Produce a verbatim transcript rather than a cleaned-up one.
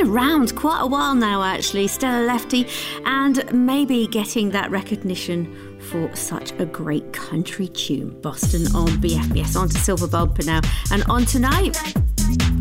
around quite a while now, actually. Stella Lefty, and maybe getting that recognition for such a great country tune. Boston on B F B S. On to Silver Bumper now, and on tonight.